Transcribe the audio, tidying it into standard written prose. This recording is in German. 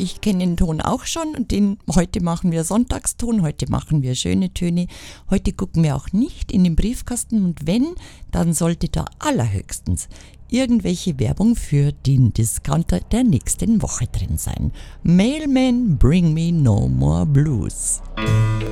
ich kenne den Ton auch schon und heute machen wir Sonntagston, heute machen wir schöne Töne. Heute gucken wir auch nicht in den Briefkasten und wenn, dann sollte da allerhöchstens irgendwelche Werbung für den Discounter der nächsten Woche drin sein. Mailman, bring me no more blues.